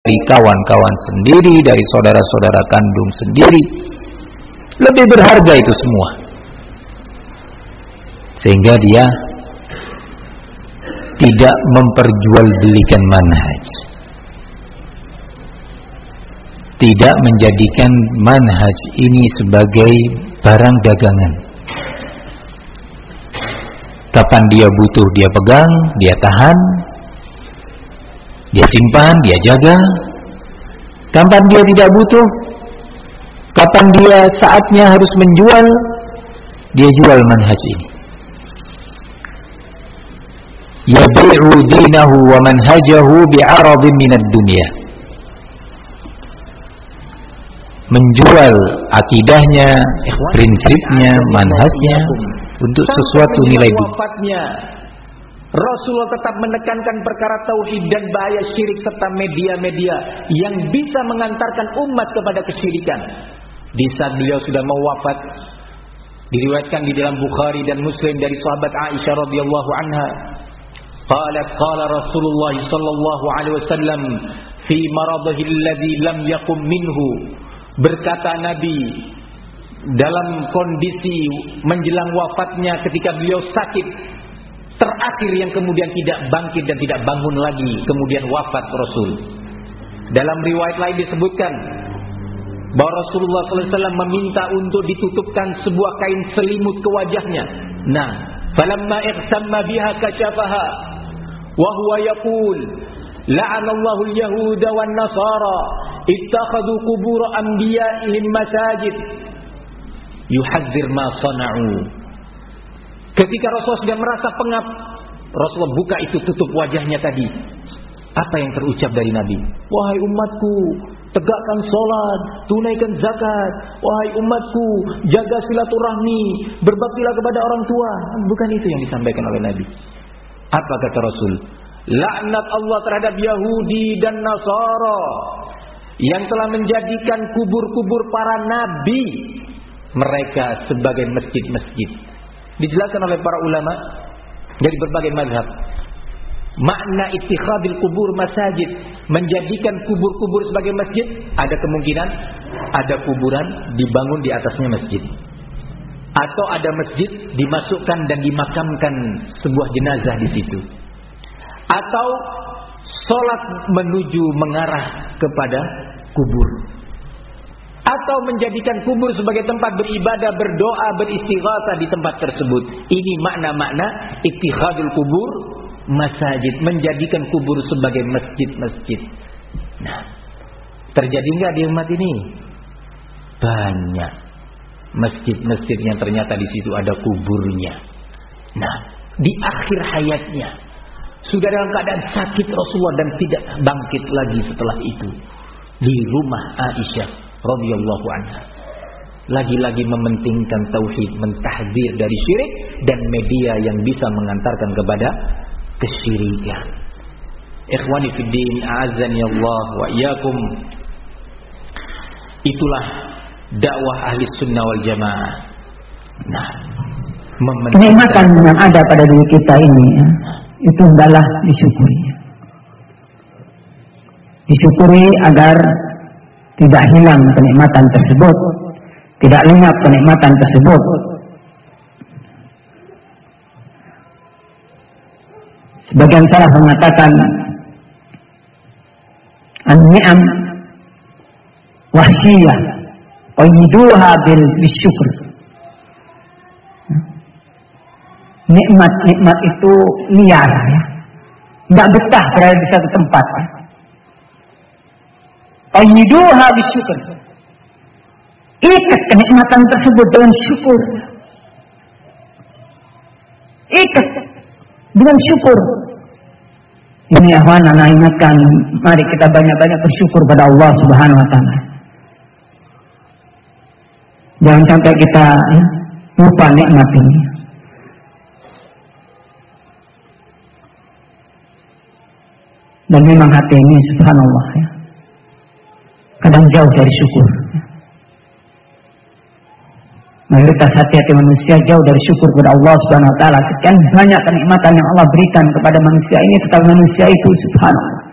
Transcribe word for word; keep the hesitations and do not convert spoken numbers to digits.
dari kawan-kawan sendiri, dari saudara-saudara kandung sendiri. Lebih berharga itu semua. Sehingga dia tidak memperjualbelikan manhaj, tidak menjadikan manhaj ini sebagai barang dagangan. Kapan dia butuh dia pegang, dia tahan, dia simpan, dia jaga. Kapan dia tidak butuh, kapan dia saatnya harus menjual, dia jual manhaj ini. Yabi'u dinahu wa manhajahu bi'aradin minad dunya. Menjual akidahnya, prinsipnya, manhajnya untuk sesuatu nilai dunia. Rasulullah tetap menekankan perkara tauhid dan bahaya syirik serta media-media yang bisa mengantarkan umat kepada kesyirikan. Di saat beliau sudah mau wafat, diriwayatkan di dalam Bukhari dan Muslim dari sahabat Aisyah radhiyallahu anha, qalat qala Rasulullah sallallahu alaihi wasallam fi maradhihi alladhi lam yaqum minhu. Berkata Nabi dalam kondisi menjelang wafatnya ketika beliau sakit terakhir yang kemudian tidak bangkit dan tidak bangun lagi, kemudian wafat Rasul. Dalam riwayat lain disebutkan bahwa Rasulullah sallallahu alaihi wasallam meminta untuk ditutupkan sebuah kain selimut ke wajahnya. Nah, falamma ihtamma biha kashafaha wa huwa yaqul la'anallahu al-yahuda wan nasara ittakhadhu qubur anbiya'ihim masajid yuhadzir ma sana'u. Ketika Rasulullah sudah merasa pengap, Rasulullah buka itu tutup wajahnya tadi. Apa yang terucap dari Nabi? Wahai umatku, tegakkan sholat, tunaikan zakat. Wahai umatku, jaga silaturahmi, berbaktilah kepada orang tua. Bukan itu yang disampaikan oleh Nabi. Apa kata Rasul? Laknat Allah terhadap Yahudi dan Nasara yang telah menjadikan kubur-kubur para nabi mereka sebagai masjid-masjid. Dijelaskan oleh para ulama dari berbagai mazhab. Makna ittikhadil kubur masajid, menjadikan kubur-kubur sebagai masjid, ada kemungkinan ada kuburan dibangun di atasnya masjid, atau ada masjid dimasukkan dan dimakamkan sebuah jenazah di situ, atau sholat menuju mengarah kepada kubur, atau menjadikan kubur sebagai tempat beribadah, berdoa, beristighatsah di tempat tersebut. Ini makna-makna ittikhadul kubur masajid, menjadikan kubur sebagai masjid-masjid. Nah, terjadi enggak di umat ini? Banyak masjid-masjid yang ternyata di situ ada kuburnya. Nah, di akhir hayatnya sudah dalam keadaan sakit Rasulullah dan tidak bangkit lagi setelah itu, di rumah Aisyah radhiyallahu anha, lagi-lagi mementingkan tauhid, mentahdzir dari syirik dan media yang bisa mengantarkan kepada kesyirikan. Ikhwani fid din, a'azzani Allah wa iyyakum. Itulah dakwah ahli sunnah wal jamaah. Nah, kenikmatan yang ada pada diri kita ini ya, itu adalah disyukuri. Disyukuri agar tidak hilang kenikmatan tersebut, tidak lenyap kenikmatan tersebut. Sebagian salah mengatakan an-ni'am wahsyiyah qayyiduha bil bisyukr. Nikmat-nikmat itu liar ya, tidak betah berada di satu tempat ya. Qayyiduha bisyukr, ikat kenikmatan tersebut dengan syukur, ikat dengan syukur. Ini ahwan, anak ingatkan, mari kita banyak-banyak bersyukur pada Allah Subhanahu wa taala. Jangan sampai kita ya, lupa nikmat ini. Dan memang hati ini subhanallah ya, kadang jauh dari syukur. Mayoritas hati-hati manusia jauh dari syukur kepada Allah Subhanahu wa taala. Sekian banyak kenikmatan yang Allah berikan kepada manusia ini, tetapi manusia itu subhanallah